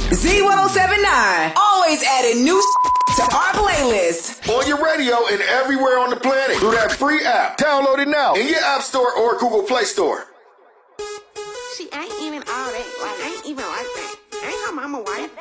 Z1079. Always adding new to our playlist. On your radio and everywhere on the planet through that free app. Download it now in your App Store or Google Play Store. She ain't even all that. Like, ain't even like that. Ain't her mama white.